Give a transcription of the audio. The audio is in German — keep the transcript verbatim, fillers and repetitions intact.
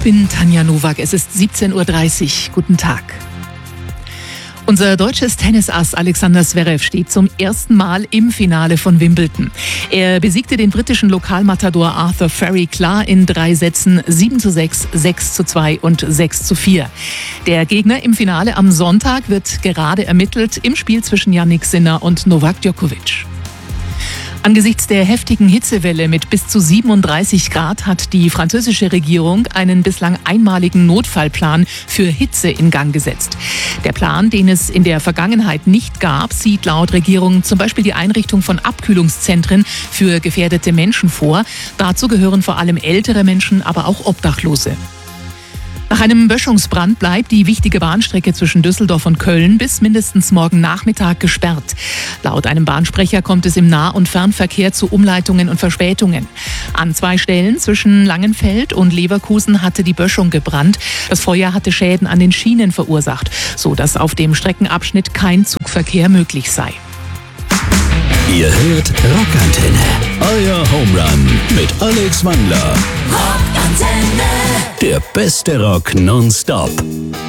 bin Tanja Nowak. Es ist siebzehn Uhr dreißig. Guten Tag. Unser deutsches Tennisass Alexander Zverev steht zum ersten Mal im Finale von Wimbledon. Er besiegte den britischen Lokalmatador Arthur Ferry klar in drei Sätzen sieben zu sechs, sechs zu zwei und sechs zu vier. Der Gegner im Finale am Sonntag wird gerade ermittelt im Spiel zwischen Jannik Sinner und Novak Djokovic. Angesichts der heftigen Hitzewelle mit bis zu siebenunddreißig Grad hat die französische Regierung einen bislang einmaligen Notfallplan für Hitze in Gang gesetzt. Der Plan, den es in der Vergangenheit nicht gab, sieht laut Regierung zum Beispiel die Einrichtung von Abkühlungszentren für gefährdete Menschen vor. Dazu gehören vor allem ältere Menschen, aber auch Obdachlose. Nach einem Böschungsbrand bleibt die wichtige Bahnstrecke zwischen Düsseldorf und Köln bis mindestens morgen Nachmittag gesperrt. Laut einem Bahnsprecher kommt es im Nah- und Fernverkehr zu Umleitungen und Verspätungen. An zwei Stellen zwischen Langenfeld und Leverkusen hatte die Böschung gebrannt. Das Feuer hatte Schäden an den Schienen verursacht, sodass auf dem Streckenabschnitt kein Zugverkehr möglich sei. Ihr hört Rockantenne, euer Home Run mit Alex Wandler. Rockantenne. Der beste Rock nonstop.